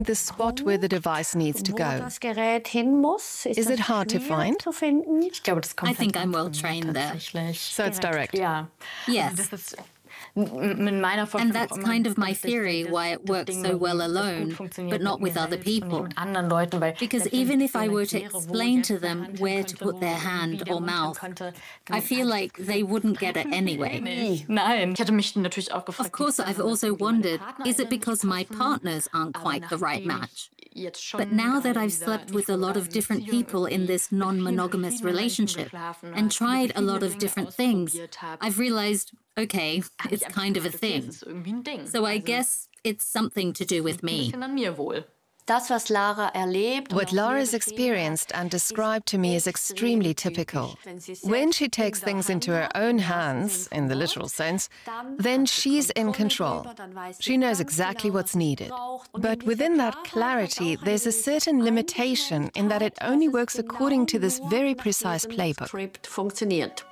the spot where the device needs to wo go. das Gerät hin muss. Is it hard to find? Zu finden? I think I'm well trained there. So it's direct. Ja. Yes. Also das ist in meiner Vorstellung And that's kind of my theory why it works so well alone, but not with other people. Because even if I were to explain to them where to put their hand or mouth, I feel like they wouldn't get it anyway. Nein, ich hätte mich natürlich auch gefragt. Of course, I've also wondered, is it because my partners aren't quite the right match? But now that I've slept with a lot of different people in this non-monogamous relationship and tried a lot of different things, I've realized, okay, it's kind of a thing. So I guess it's something to do with me. Das, was Lara erlebt, What Lara's experienced and described to me is extremely typical. When she takes things into her own hands, in the literal sense, then she's in control. She knows exactly what's needed. But within that clarity, there's a certain limitation in that it only works according to this very precise playbook. Script funktioniert.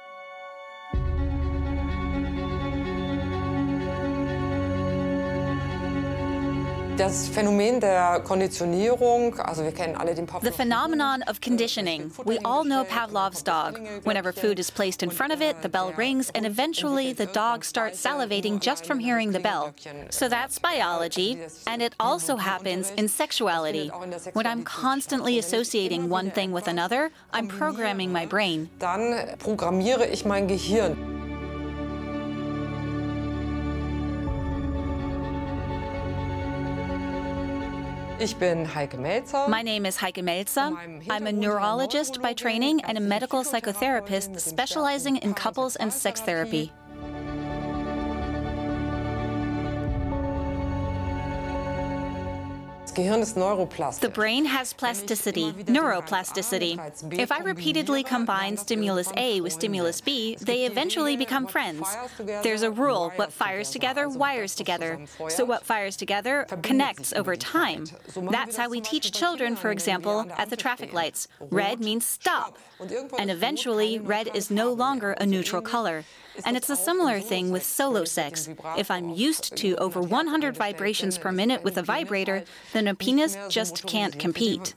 Das Phänomen der Konditionierung, also wir kennen alle den The phenomenon of conditioning. We all know Pavlov's dog. Whenever food is placed in front of it, the bell rings, and eventually the dog starts salivating just from hearing the bell. So that's biology, and it also happens in sexuality. When I'm constantly associating one thing with another, I'm programming my brain. Dann programmiere ich mein Gehirn. Ich bin Heike Melzer. My name is Heike Melzer. I'm a neurologist by training and a medical psychotherapist specializing in couples and sex therapy. The brain has plasticity, neuroplasticity. If I repeatedly combine stimulus A with stimulus B, they eventually become friends. There's a rule: what fires together wires together. So what fires together connects over time. That's how we teach children, for example, at the traffic lights. Red means stop. And eventually, red is no longer a neutral color. And it's a similar thing with solo sex. If I'm used to over 100 vibrations per minute with a vibrator, then a penis just can't compete.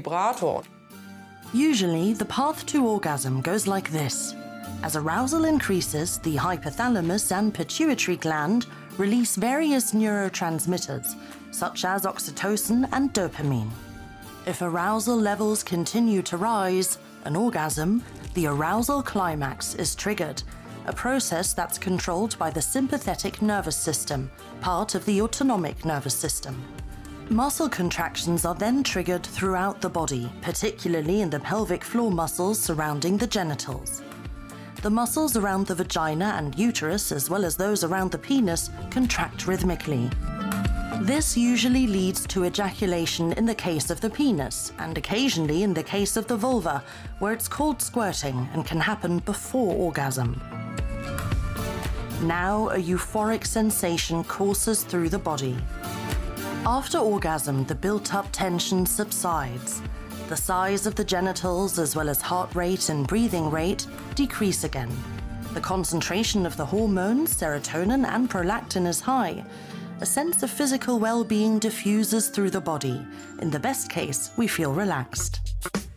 Usually, the path to orgasm goes like this. As arousal increases, the hypothalamus and pituitary gland release various neurotransmitters, such as oxytocin and dopamine. If arousal levels continue to rise, an orgasm, the arousal climax, is triggered, a process that's controlled by the sympathetic nervous system, part of the autonomic nervous system. Muscle contractions are then triggered throughout the body, particularly in the pelvic floor muscles surrounding the genitals. The muscles around the vagina and uterus, as well as those around the penis, contract rhythmically. This usually leads to ejaculation in the case of the penis, and occasionally in the case of the vulva, where it's called squirting and can happen before orgasm. Now, a euphoric sensation courses through the body. After orgasm, the built-up tension subsides. The size of the genitals, as well as heart rate and breathing rate, decrease again. The concentration of the hormones, serotonin and prolactin, is high. A sense of physical well-being diffuses through the body. In the best case, we feel relaxed.